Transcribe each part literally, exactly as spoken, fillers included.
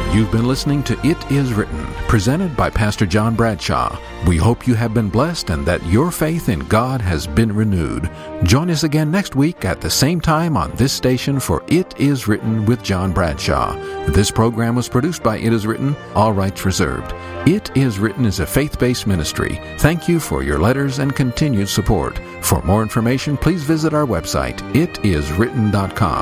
You've been listening to It Is Written, presented by Pastor John Bradshaw. We hope you have been blessed and that your faith in God has been renewed. Join us again next week at the same time on this station for It Is Written with John Bradshaw. This program was produced by It Is Written, all rights reserved. It Is Written is a faith-based ministry. Thank you for your letters and continued support. For more information, please visit our website, it is written dot com.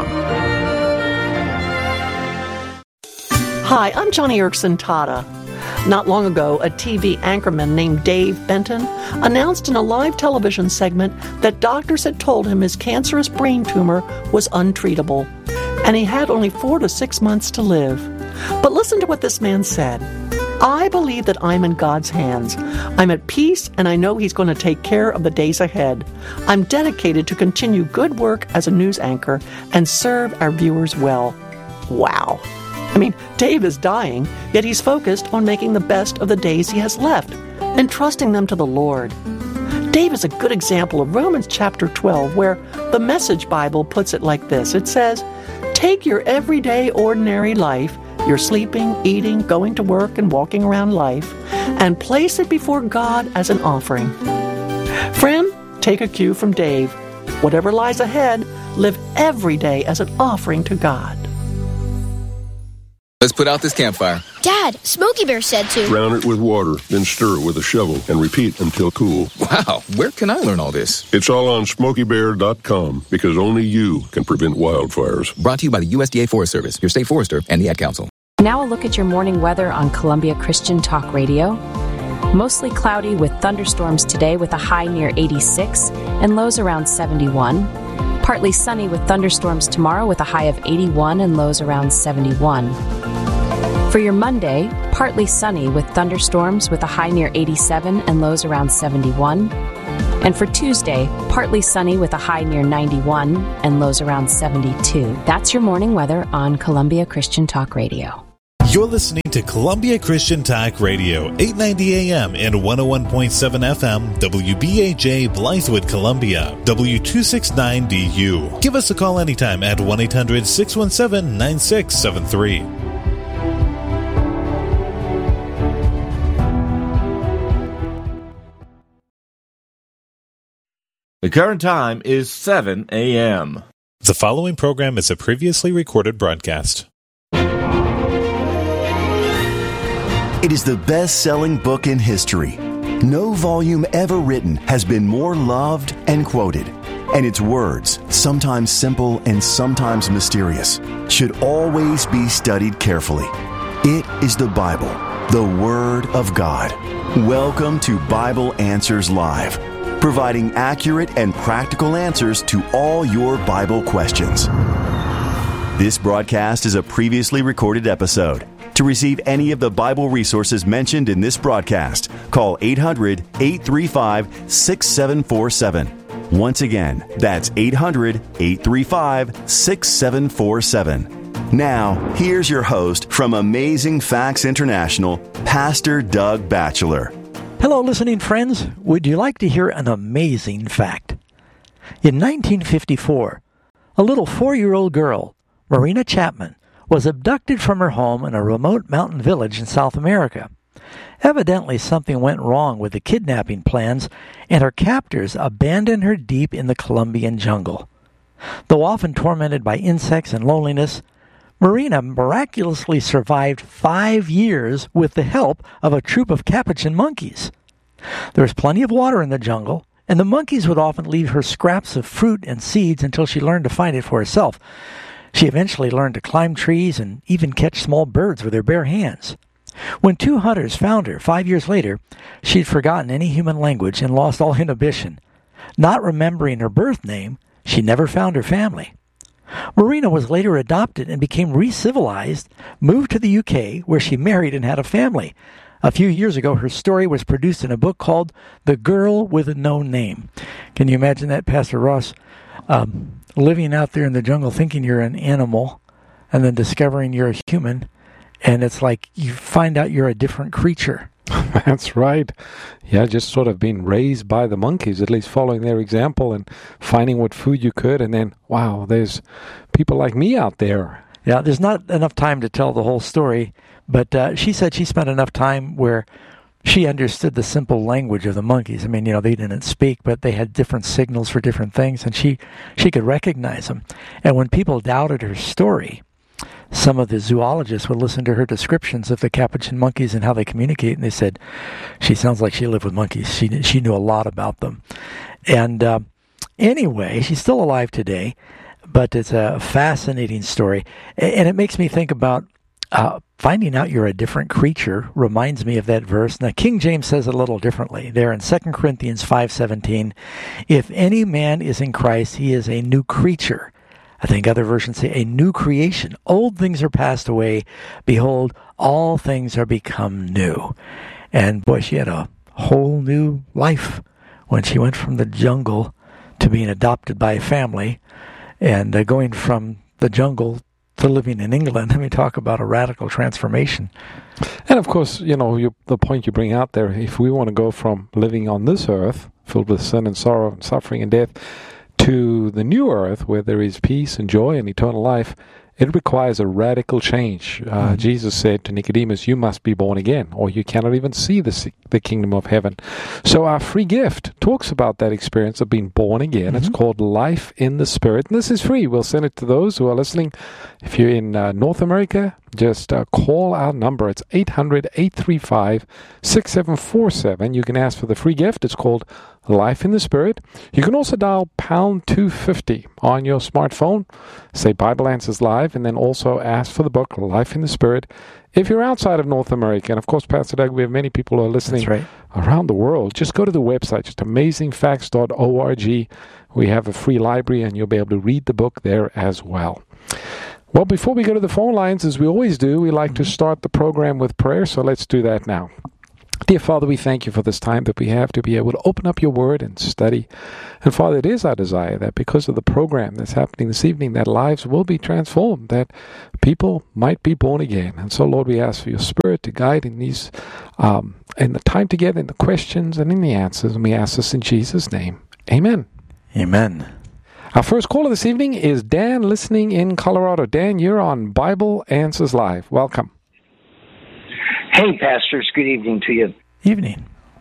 Hi, I'm Johnny Erickson Tata. Not long ago, a T V anchorman named Dave Benton announced in a live television segment that doctors had told him his cancerous brain tumor was untreatable, and he had only four to six months to live. But listen to what this man said. I believe that I'm in God's hands. I'm at peace, and I know He's going to take care of the days ahead. I'm dedicated to continue good work as a news anchor and serve our viewers well. Wow. I mean, Dave is dying, yet he's focused on making the best of the days he has left and trusting them to the Lord. Dave is a good example of Romans chapter twelve, where the Message Bible puts it like this. It says, take your everyday, ordinary life, your sleeping, eating, going to work, and walking around life, and place it before God as an offering. Friend, take a cue from Dave. Whatever lies ahead, live every day as an offering to God. Let's put out this campfire. Dad, Smokey Bear said to drown it with water, then stir it with a shovel and repeat until cool. Wow, where can I learn all this? It's all on smokey bear dot com because only you can prevent wildfires. Brought to you by the U S D A Forest Service, your state forester, and the Ad Council. Now a look at your morning weather on Columbia Christian Talk Radio. Mostly cloudy with thunderstorms today with a high near eighty-six and lows around seventy-one. Partly sunny with thunderstorms tomorrow with a high of eighty-one and lows around seventy-one. For your Monday, partly sunny with thunderstorms with a high near eighty-seven and lows around seventy-one. And for Tuesday, partly sunny with a high near ninety-one and lows around seventy-two. That's your morning weather on Columbia Christian Talk Radio. You're listening to Columbia Christian Talk Radio, eight ninety A M and one oh one point seven F M, W B A J, Blythewood, Columbia, W two sixty-nine D U. Give us a call anytime at one eight hundred six one seven nine six seven three. The current time is seven A M The following program is a previously recorded broadcast. It is the best-selling book in history. No volume ever written has been more loved and quoted. And its words, sometimes simple and sometimes mysterious, should always be studied carefully. It is the Bible, the Word of God. Welcome to Bible Answers Live, providing accurate and practical answers to all your Bible questions. This broadcast is a previously recorded episode. To receive any of the Bible resources mentioned in this broadcast, call eight hundred eight three five six seven four seven. Once again, that's eight hundred eight three five six seven four seven. Now, here's your host from Amazing Facts International, Pastor Doug Batchelor. Hello, listening friends. Would you like to hear an amazing fact? In nineteen fifty-four, a little four-year-old girl, Marina Chapman, was abducted from her home in a remote mountain village in South America. Evidently, something went wrong with the kidnapping plans, and her captors abandoned her deep in the Colombian jungle. Though often tormented by insects and loneliness, Marina miraculously survived five years with the help of a troop of capuchin monkeys. There was plenty of water in the jungle, and the monkeys would often leave her scraps of fruit and seeds until she learned to find it for herself. She eventually learned to climb trees and even catch small birds with her bare hands. When two hunters found her five years later, she'd forgotten any human language and lost all inhibition. Not remembering her birth name, she never found her family. Marina was later adopted and became re-civilized, moved to the U K, where she married and had a family. A few years ago, her story was produced in a book called The Girl with No Name. Can you imagine that, Pastor Ross? Um, living out there in the jungle thinking you're an animal and then discovering you're a human, and it's like you find out you're a different creature. That's right. Yeah, just sort of being raised by the monkeys, at least following their example and finding what food you could, and then, wow, there's people like me out there. Yeah, there's not enough time to tell the whole story, but uh, she said she spent enough time where she understood the simple language of the monkeys. I mean, you know, they didn't speak, but they had different signals for different things, and she, she could recognize them. And when people doubted her story, some of the zoologists would listen to her descriptions of the capuchin monkeys and how they communicate, and they said, she sounds like she lived with monkeys. She she knew a lot about them. And uh, anyway, she's still alive today, but it's a fascinating story. And it makes me think about uh, finding out you're a different creature reminds me of that verse. Now, King James says it a little differently. There in Second Corinthians five seventeen, if any man is in Christ, he is a new creature. I think other versions say a new creation. Old things are passed away. Behold, all things are become new. And boy, she had a whole new life when she went from the jungle to being adopted by a family and uh, going from the jungle to living in England. I mean, talk about a radical transformation. And of course, you know, you, the point you bring out there, if we want to go from living on this earth, filled with sin and sorrow and suffering and death, to the new earth where there is peace and joy and eternal life, it requires a radical change. Uh, mm-hmm. Jesus said to Nicodemus, you must be born again, or you cannot even see the, the kingdom of heaven. So our free gift talks about that experience of being born again. Mm-hmm. It's called Life in the Spirit. And this is free. We'll send it to those who are listening. If you're in uh, North America, just uh, call our number. It's eight hundred, eight three five, six seven four seven. You can ask for the free gift. It's called Life in the Spirit. You can also dial pound two fifty on your smartphone, say Bible Answers Live, and then also ask for the book Life in the Spirit. If you're outside of North America, and of course, Pastor Doug, we have many people who are listening That's right. around the world, just go to the website, just amazing facts dot org. We have a free library, and you'll be able to read the book there as well. Well, before we go to the phone lines, as we always do, we like to start the program with prayer, so let's do that now. Dear Father, we thank you for this time that we have to be able to open up your word and study. And Father, it is our desire that because of the program that's happening this evening, that lives will be transformed, that people might be born again. And so, Lord, we ask for your Spirit to guide in these, um, in the time together, in the questions and in the answers. And we ask this in Jesus' name. Amen. Amen. Our first caller this evening is Dan, listening in Colorado. Dan, you're on Bible Answers Live. Welcome. Hey, pastors, good evening to you. Evening.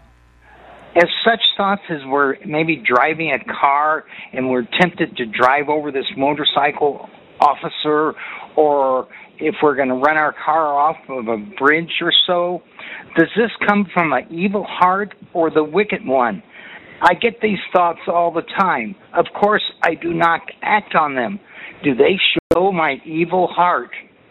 As such thoughts as we're maybe driving a car and we're tempted to drive over this motorcycle officer, or if we're going to run our car off of a bridge or so, does this come from an evil heart or the wicked one? I get these thoughts all the time. Of course, I do not act on them. Do they show my evil heart?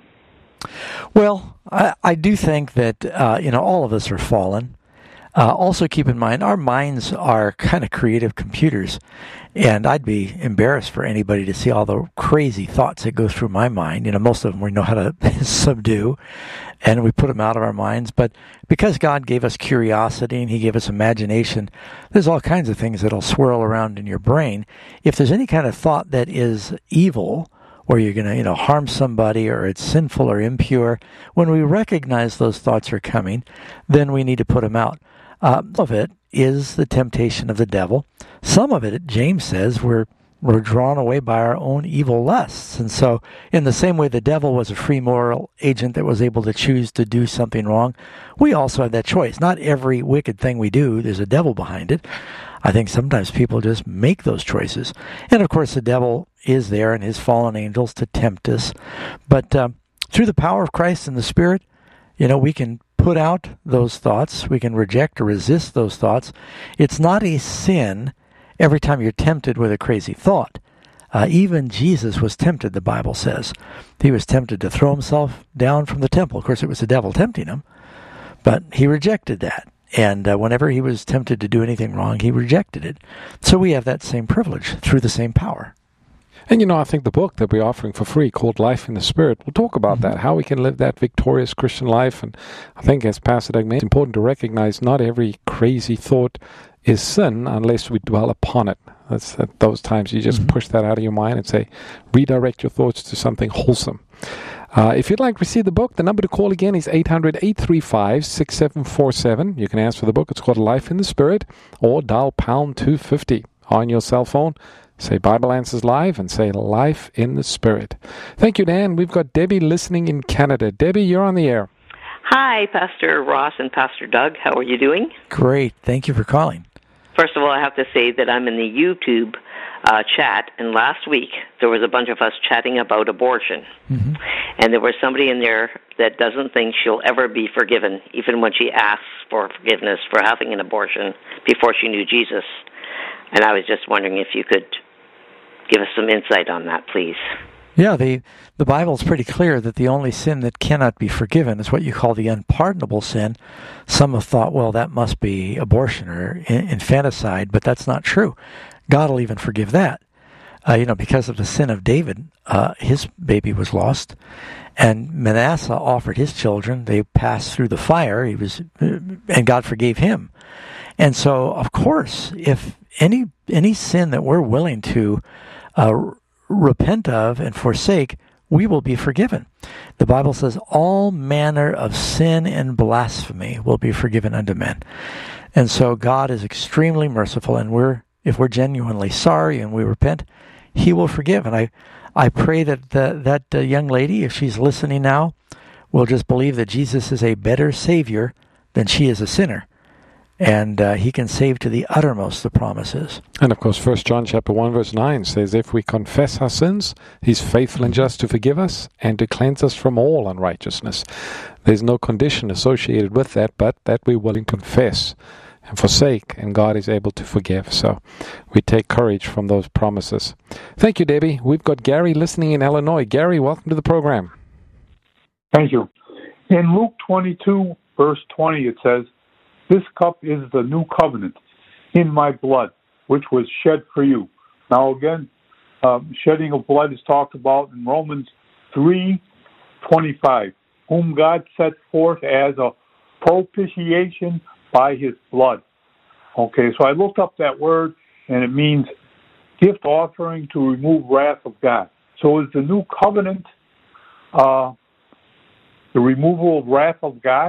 Well, I, I do think that, uh, you know, all of us are fallen. Uh, also keep in mind, our minds are kind of creative computers, and I'd be embarrassed for anybody to see all the crazy thoughts that go through my mind. You know, most of them we know how to subdue, and we put them out of our minds. But because God gave us curiosity and he gave us imagination, there's all kinds of things that'll swirl around in your brain. If there's any kind of thought that is evil, or you're going to, you know, harm somebody, or it's sinful or impure, when we recognize those thoughts are coming, then we need to put them out. Uh, some of it is the temptation of the devil. Some of it, James says, we're we're drawn away by our own evil lusts. And so, in the same way the devil was a free moral agent that was able to choose to do something wrong, we also have that choice. Not every wicked thing we do, there's a devil behind it. I think sometimes people just make those choices. And of course, the devil is there and his fallen angels to tempt us. But uh, through the power of Christ and the Spirit, you know, we can put out those thoughts. We can reject or resist those thoughts. It's not a sin every time you're tempted with a crazy thought. Uh, even Jesus was tempted, the Bible says. He was tempted to throw himself down from the temple. Of course, it was the devil tempting him, but he rejected that. And uh, whenever he was tempted to do anything wrong, he rejected it. So we have that same privilege through the same power. And, you know, I think the book that we're offering for free called Life in the Spirit, we'll talk about mm-hmm. that, how we can live that victorious Christian life. And I think, as Pastor Doug made, it's important to recognize not every crazy thought is sin unless we dwell upon it. That's at those times you just mm-hmm. push that out of your mind and say, redirect your thoughts to something wholesome. Uh, if you'd like to receive the book, the number to call again is eight hundred, eight three five, six seven four seven. You can ask for the book. It's called Life in the Spirit, or dial pound two fifty on your cell phone. Say Bible Answers Live and say Life in the Spirit. Thank you, Dan. We've got Debbie listening in Canada. Debbie, you're on the air. Hi, Pastor Ross and Pastor Doug. How are you doing? Great. Thank you for calling. First of all, I have to say that I'm in the YouTube uh, chat, and last week there was a bunch of us chatting about abortion. Mm-hmm. And there was somebody in there that doesn't think she'll ever be forgiven, even when she asks for forgiveness for having an abortion before she knew Jesus. And I was just wondering if you could give us some insight on that, please. Yeah, the, the Bible's pretty clear that the only sin that cannot be forgiven is what you call the unpardonable sin. Some have thought, well, that must be abortion or infanticide, but that's not true. God will even forgive that. Uh, you know, because of the sin of David, uh, his baby was lost, and Manasseh offered his children. They passed through the fire. He was, and God forgave him. And so, of course, if any any sin that we're willing to uh, repent of and forsake, we will be forgiven. The Bible says all manner of sin and blasphemy will be forgiven unto men. And so God is extremely merciful, and we're if we're genuinely sorry and we repent, He will forgive. And I, I pray that the, that uh, young lady, if she's listening now, will just believe that Jesus is a better Savior than she is a sinner. And uh, He can save to the uttermost, the promise is. And of course, First John chapter one, verse nine says, if we confess our sins, He's faithful and just to forgive us and to cleanse us from all unrighteousness. There's no condition associated with that, but that we will confess and forsake, and God is able to forgive. So we take courage from those promises. Thank you, Debbie. We've got Gary listening in Illinois. Gary, welcome to the program. Thank you. In Luke twenty-two, verse twenty, it says, this cup is the new covenant in my blood, which was shed for you. Now again, um, shedding of blood is talked about in Romans three twenty-five, whom God set forth as a propitiation by His blood. Okay, so I looked up that word, and it means gift offering to remove wrath of God. So is the new covenant uh, the removal of wrath of God?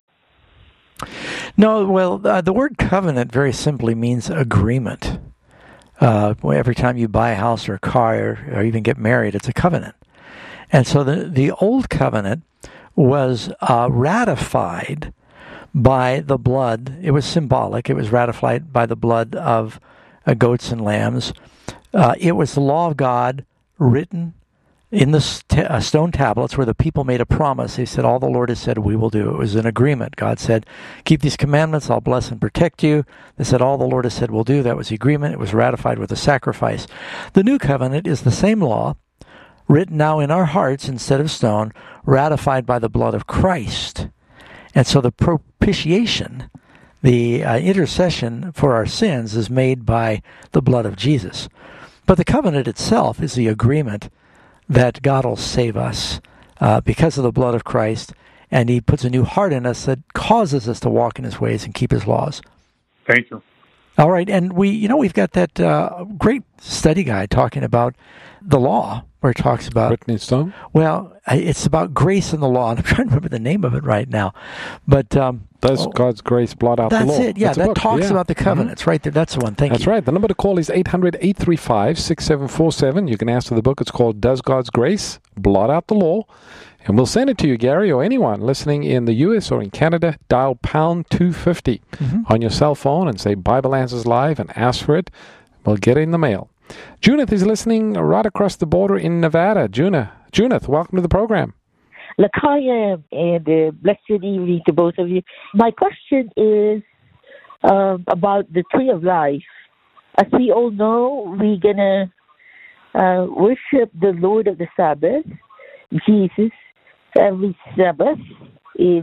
No, well, uh, the word covenant very simply means agreement. Uh, every time you buy a house or a car or, or even get married, it's a covenant. And so the, the old covenant was uh, ratified by the blood. It was symbolic. It was ratified by the blood of uh, goats and lambs. Uh, it was the law of God written in the st- uh, stone tablets where the people made a promise. They said, all the Lord has said we will do. It was an agreement. God said, keep these commandments, I'll bless and protect you. They said, all the Lord has said we'll do. That was the agreement. It was ratified with a sacrifice. The new covenant is the same law, written now in our hearts instead of stone, ratified by the blood of Christ. And so the propitiation, the uh, intercession for our sins, is made by the blood of Jesus. But the covenant itself is the agreement that God will save us uh, because of the blood of Christ, and He puts a new heart in us that causes us to walk in His ways and keep His laws. Thank you. All right, and we, you know, we've got that uh, great study guide talking about the law, where it talks about written in stone. Well, it's about grace in the law, and I'm trying to remember the name of it right now. But um, does oh, God's grace blot out the law? That's it. Yeah, that's that book. talks yeah. about the covenants mm-hmm. right there. That's the one. Thank that's you. That's right. The number to call is eight hundred, eight three five, six seven four seven. You can ask for the book. It's called Does God's Grace Blot Out the Law? And we'll send it to you, Gary, or anyone listening in the U S or in Canada. Dial pound two fifty mm-hmm. on your cell phone and say Bible Answers Live and ask for it. We'll get it in the mail. Junith is listening right across the border in Nevada. Junith, Junith, welcome to the program. Lakaya, and uh, blessed evening to both of you. My question is uh, about the tree of life. As we all know, we're going to uh, worship the Lord of the Sabbath, Jesus, every Sabbath in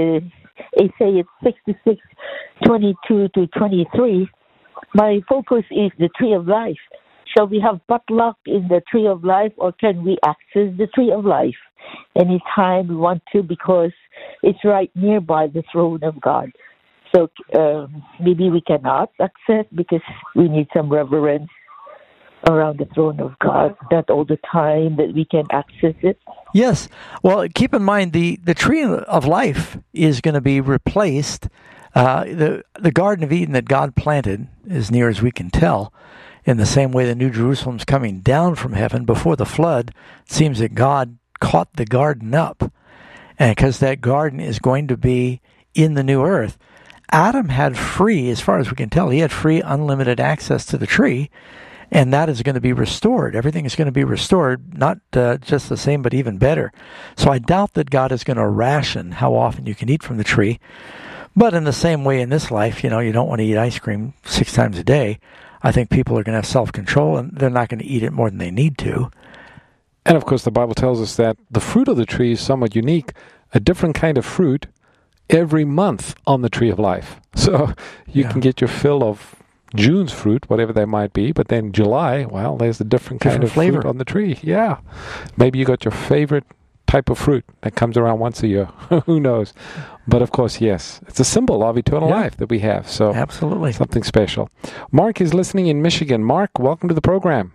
uh, Isaiah sixty-six, twenty-two to twenty-three. My focus is the tree of life. Shall we have potluck in the tree of life, or can we access the tree of life anytime we want to, because it's right nearby the throne of God? So uh, maybe we cannot access because we need some reverence around the throne of God, not all the time that we can access it. Yes. Well, keep in mind the, the tree of life is going to be replaced. Uh, the the Garden of Eden that God planted, as near as we can tell, In the same way the New Jerusalem's coming down from heaven before the flood, it seems that God caught the garden up. And because that garden is going to be in the new earth, Adam had free, as far as we can tell, he had free, unlimited access to the tree, and that is going to be restored. Everything is going to be restored, not uh, just the same, but even better. So I doubt that God is going to ration how often you can eat from the tree. But in the same way in this life, you know, you don't want to eat ice cream six times a day. I think people are going to have self-control, and they're not going to eat it more than they need to. And of course, the Bible tells us that the fruit of the tree is somewhat unique, a different kind of fruit every month on the tree of life. So you yeah. can get your fill of June's fruit, whatever that might be, but then July, well, there's a different, different kind of flavor fruit on the tree. Yeah. Maybe you got your favorite type of fruit that comes around once a year. Who knows? But of course, yes, it's a symbol of eternal yeah. life that we have. So absolutely something special. Mark is listening in Michigan. Mark, welcome to the program.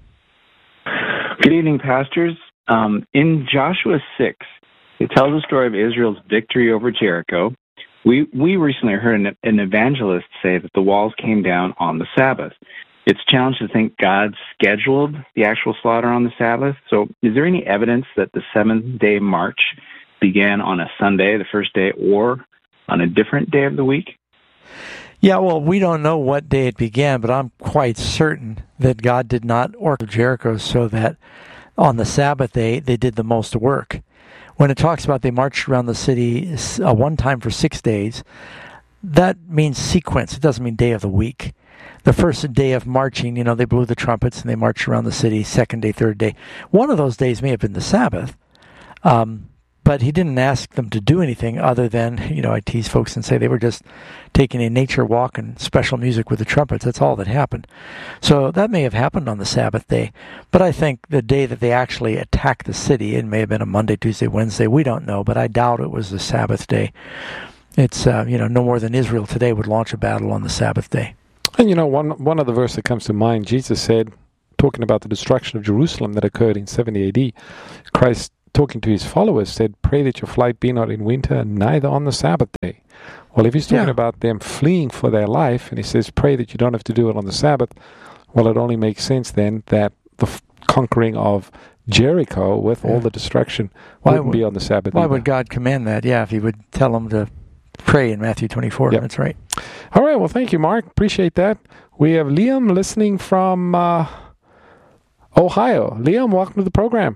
Good evening, pastors. Um, in Joshua six, it tells the story of Israel's victory over Jericho. We we recently heard an, an evangelist say that the walls came down on the Sabbath. It's challenging to think God scheduled the actual slaughter on the Sabbath. So is there any evidence that the seventh-day march began on a Sunday, the first day, or on a different day of the week? Yeah, well, we don't know what day it began, but I'm quite certain that God did not order Jericho so that on the Sabbath day they did the most work. When it talks about they marched around the city uh, one time for six days, that means sequence. It doesn't mean day of the week. The first day of marching, you know, they blew the trumpets and they marched around the city. Second day, third day. One of those days may have been the Sabbath, um, but he didn't ask them to do anything other than, you know, I tease folks and say they were just taking a nature walk and special music with the trumpets. That's all that happened. So that may have happened on the Sabbath day. But I think the day that they actually attacked the city, it may have been a Monday, Tuesday, Wednesday. We don't know, but I doubt it was the Sabbath day. It's, uh, you know, no more than Israel today would launch a battle on the Sabbath day. And, you know, one one other verse that comes to mind, Jesus said, talking about the destruction of Jerusalem that occurred in seventy A D, Christ, talking to his followers, said, pray that your flight be not in winter, neither on the Sabbath day. Well, if he's talking yeah. about them fleeing for their life, and he says, pray that you don't have to do it on the Sabbath, well, it only makes sense then that the f- conquering of Jericho with yeah. all the destruction why wouldn't would, be on the Sabbath. Why either. would God command that? Yeah, if he would tell them to pray in Matthew twenty-four. Yep. That's right. All right. Well, thank you, Mark. Appreciate that. We have Liam listening from uh, Ohio. Liam, welcome to the program.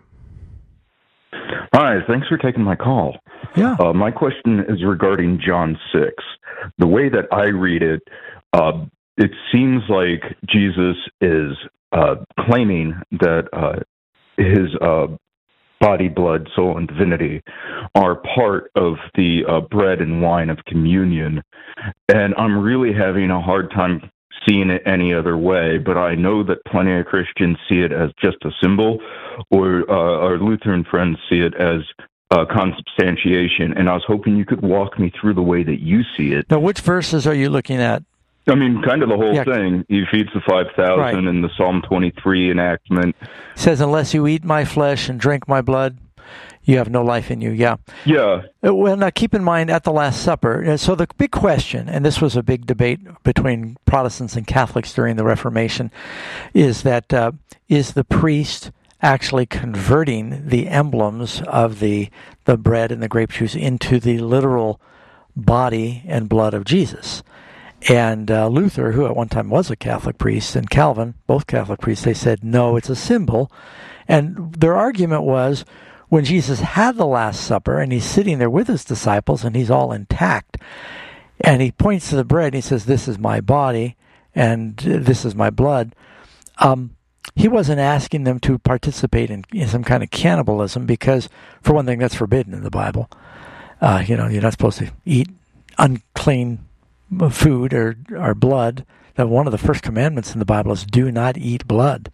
Hi. Thanks for taking my call. Yeah. Uh, my question is regarding John six. The way that I read it, uh, it seems like Jesus is uh, claiming that uh, his uh, body, blood, soul, and divinity are part of the uh, bread and wine of communion. And I'm really having a hard time seeing it any other way, but I know that plenty of Christians see it as just a symbol, or uh, our Lutheran friends see it as uh, consubstantiation. And I was hoping you could walk me through the way that you see it. Now, which verses are you looking at? I mean, kind of the whole yeah. thing. He feeds the five thousand right. and the Psalm twenty-three enactment. It says, unless you eat my flesh and drink my blood, you have no life in you. Yeah. Yeah. Well, now keep in mind at the Last Supper. So the big question, and this was a big debate between Protestants and Catholics during the Reformation, is that uh, is the priest actually converting the emblems of the the bread and the grape juice into the literal body and blood of Jesus? And uh, Luther, who at one time was a Catholic priest, and Calvin, both Catholic priests, they said, no, it's a symbol. And their argument was, when Jesus had the Last Supper, and he's sitting there with his disciples, and he's all intact, and he points to the bread, and he says, this is my body, and this is my blood, um, he wasn't asking them to participate in, in some kind of cannibalism, because, for one thing, that's forbidden in the Bible. Uh, you know, you're not supposed to eat unclean food or, or blood. That one of the first commandments in the Bible is do not eat blood.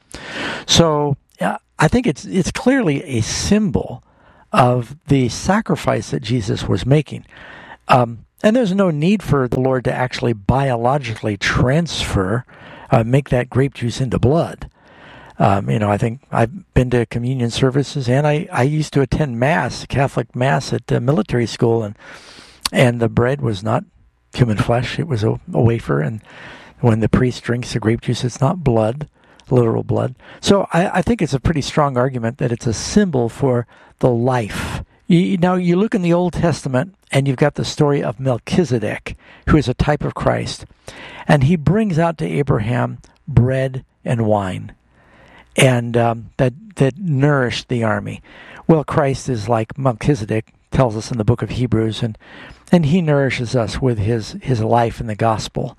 So yeah, I think it's it's clearly a symbol of the sacrifice that Jesus was making. Um, and there's no need for the Lord to actually biologically transfer, uh, make that grape juice into blood. Um, you know, I think I've been to communion services, and I, I used to attend Mass, Catholic Mass at uh, military school, and and the bread was not human flesh. It was a, a wafer, and When the priest drinks the grape juice, it's not blood, literal blood. So I, I think it's a pretty strong argument that it's a symbol for the life. You, now, you look in the Old Testament, and you've got the story of Melchizedek, who is a type of Christ. And he brings out to Abraham bread and wine, and um, that, that nourished the army. Well, Christ is like Melchizedek, tells us in the book of Hebrews, and, and he nourishes us with his, his life in the gospel.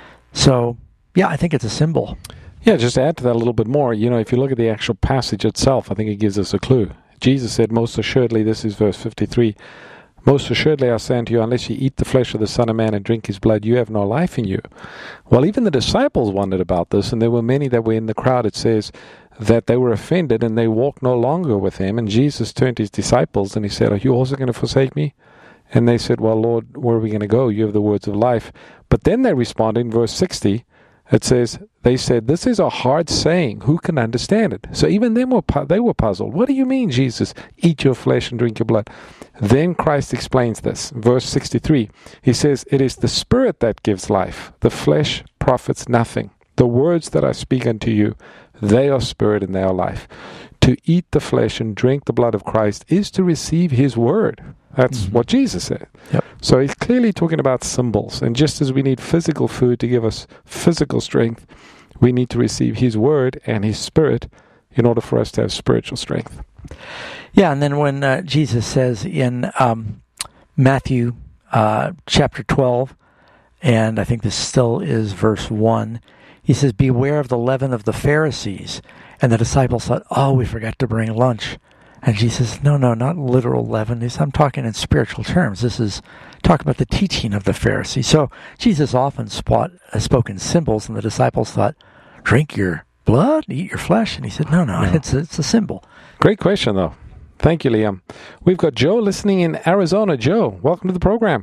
So, yeah, I think it's a symbol. Yeah, just to add to that a little bit more, you know, if you look at the actual passage itself, I think it gives us a clue. Jesus said, most assuredly, this is verse fifty-three, most assuredly I say unto you, unless you eat the flesh of the Son of Man and drink his blood, you have no life in you. Well, even the disciples wondered about this, and there were many that were in the crowd. It says that they were offended, and they walked no longer with him. And Jesus turned to his disciples, and he said, are you also going to forsake me? And they said, well, Lord, where are we going to go? You have the words of life. But then they responded in verse sixty, it says, they said, this is a hard saying. Who can understand it? So even them were pu- they were puzzled. What do you mean, Jesus, eat your flesh and drink your blood? Then Christ explains this. Verse sixty-three, he says, it is the Spirit that gives life. The flesh profits nothing. The words that I speak unto you, they are spirit and they are life. To eat the flesh and drink the blood of Christ is to receive his word. That's mm-hmm. what Jesus said. Yep. So he's clearly talking about symbols. And just as we need physical food to give us physical strength, we need to receive his word and his spirit in order for us to have spiritual strength. Yeah, and then when uh, Jesus says in um, Matthew uh, chapter twelve, and I think this still is verse one, he says, beware of the leaven of the Pharisees. And the disciples thought, oh, we forgot to bring lunch. And Jesus says, no, no, not literal leaven. He says, I'm talking in spiritual terms. This is talking about the teaching of the Pharisees. So Jesus often spot, uh, spoke in symbols, and the disciples thought, drink your blood, eat your flesh. And he said, no, no, no. it's, a, it's a symbol. Great question, though. Thank you, Liam. We've got Joe listening in Arizona. Joe, welcome to the program.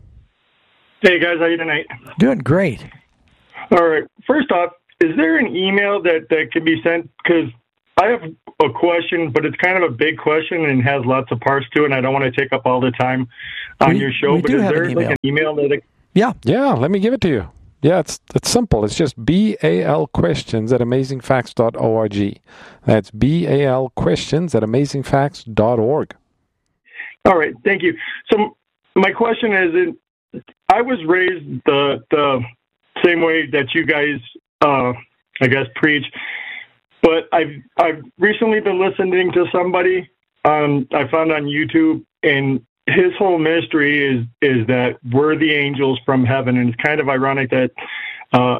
Hey, guys. How are you tonight? Doing great. All right. First off, is there an email that, that can be sent? Because I have a question, but it's kind of a big question and has lots of parts to it, and I don't want to take up all the time on we, your show. We but do is have there an email. like an email that it... Yeah. Yeah, let me give it to you. Yeah, it's it's simple. It's just B A L questions at amazing facts dot org. That's B A L questions at amazing facts dot org. All right, thank you. So my question is, I was raised the the same way that you guys, uh, I guess, preach. But I've I've recently been listening to somebody um, I found on YouTube, and his whole ministry is is that we're the angels from heaven, and it's kind of ironic that uh,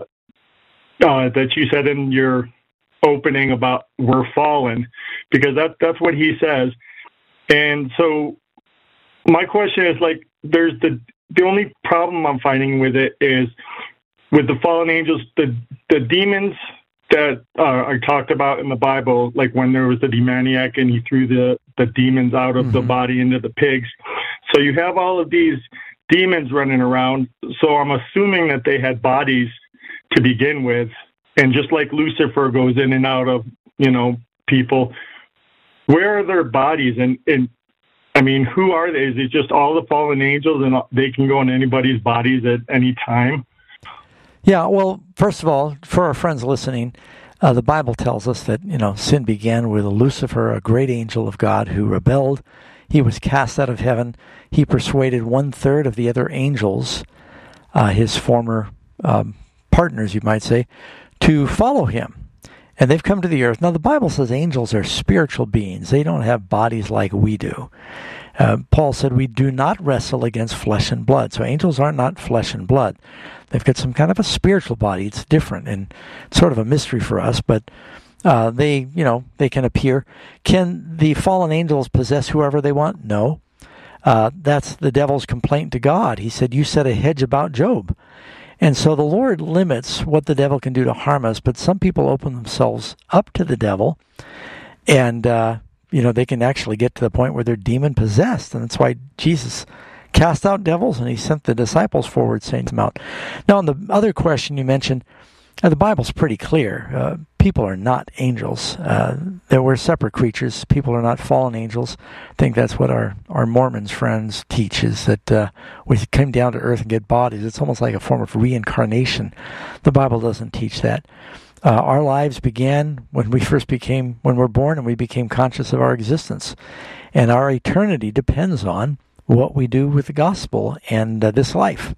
uh, that you said in your opening about we're fallen, because that that's what he says. And so my question is, like, there's the the only problem I'm finding with it is with the fallen angels, the the demons that uh, are talked about in the Bible, like when there was the demoniac and he threw the, the demons out of mm-hmm. the body into the pigs. So you have all of these demons running around. So I'm assuming that they had bodies to begin with. And just like Lucifer goes in and out of, you know, people, where are their bodies? And, and I mean, who are they? Is it just all the fallen angels and they can go in anybody's bodies at any time? Yeah, well, first of all, for our friends listening, uh, the Bible tells us that, you know, sin began with Lucifer, a great angel of God who rebelled. He was cast out of heaven. He persuaded one-third of the other angels, uh, his former um, partners, you might say, to follow him. And they've come to the earth. Now, the Bible says angels are spiritual beings. They don't have bodies like we do. Uh, Paul said we do not wrestle against flesh and blood. So angels are not flesh and blood. They've got some kind of a spiritual body. It's different and sort of a mystery for us, but uh, they, you know, they can appear. Can the fallen angels possess whoever they want? No. Uh, that's the devil's complaint to God. He said, you set a hedge about Job. And so the Lord limits what the devil can do to harm us, but some people open themselves up to the devil, and, uh, you know, they can actually get to the point where they're demon-possessed, and that's why Jesus cast out devils, and he sent the disciples forward, saying them out. Now, on the other question you mentioned, uh, the Bible's pretty clear. Uh, people are not angels. Uh, that we're separate creatures. People are not fallen angels. I think that's what our, our Mormons friends teach, is that uh, we come down to earth and get bodies. It's almost like a form of reincarnation. The Bible doesn't teach that. Uh, our lives began when we first became, when we're born and we became conscious of our existence. And our eternity depends on what we do with the gospel and uh, this life.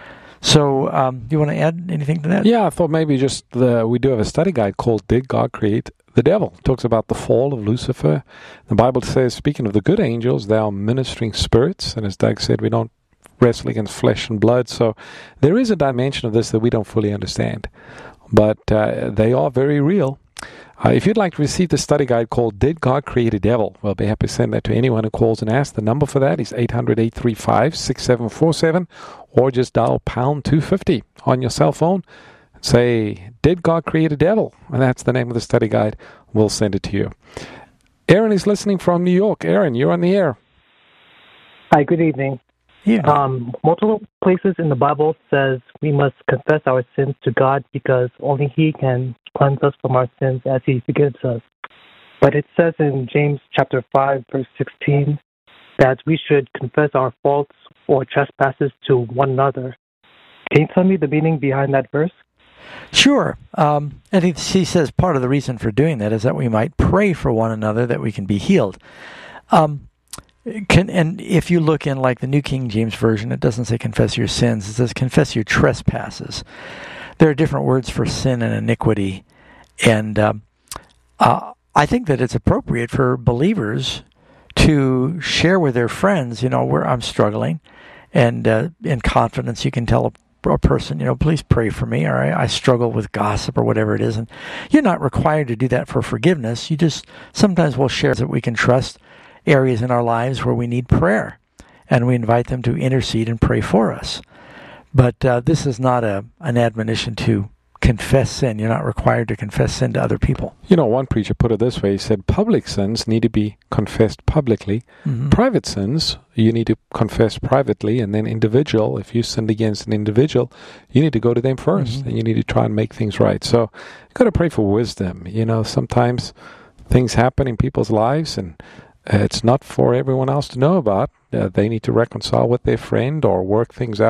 So, um, do you want to add anything to that? Yeah, I thought maybe just the, we do have a study guide called Did God Create the Devil? It talks about the fall of Lucifer. The Bible says, speaking of the good angels, they are ministering spirits. And as Doug said, we don't wrestle against flesh and blood. So there is a dimension of this that we don't fully understand. But uh, they are very real. Uh, if you'd like to receive the study guide called Did God Create a Devil? We'll be happy to send that to anyone who calls and asks. The number for that is eight hundred, eight three five, six seven four seven, or just dial pound two fifty on your cell phone and say, Did God Create a Devil? And that's the name of the study guide. We'll send it to you. Aaron is listening from New York. Aaron, you're on the air. Hi, good evening. Yeah. Um, multiple places in the Bible says we must confess our sins to God because only He can cleanse us from our sins as He forgives us. But it says in James chapter five, verse sixteen, that we should confess our faults or trespasses to one another. Can you tell me the meaning behind that verse? Sure. Um, and he, he says part of the reason for doing that is that we might pray for one another that we can be healed. Um, Can, and if you look in like the New King James Version, it doesn't say confess your sins. It says confess your trespasses. There are different words for sin and iniquity. And um, uh, I think that it's appropriate for believers to share with their friends, you know, where I'm struggling. And uh, in confidence, you can tell a, a person, you know, please pray for me, or I, I struggle with gossip or whatever it is. And you're not required to do that for forgiveness. You just, sometimes we'll share that we can trust areas in our lives where we need prayer, and we invite them to intercede and pray for us. But uh, this is not a an admonition to confess sin. You're not required to confess sin to other people. You know, one preacher put it this way. He said, public sins need to be confessed publicly. Mm-hmm. Private sins, you need to confess privately. And then individual, if you sinned against an individual, you need to go to them first. Mm-hmm. And you need to try and make things right. So you've got to pray for wisdom. You know, sometimes things happen in people's lives, and it's not for everyone else to know about. Uh, they need to reconcile with their friend or work things out.